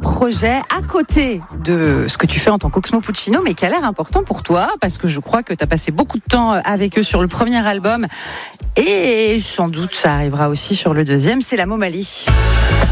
projet à côté de ce que tu fais en tant qu'Oxmo Puccino, mais qui a l'air important pour toi, parce que je crois que tu as passé beaucoup de temps avec eux sur le premier album, et sans doute ça arrivera aussi sur le deuxième, c'est la Momali.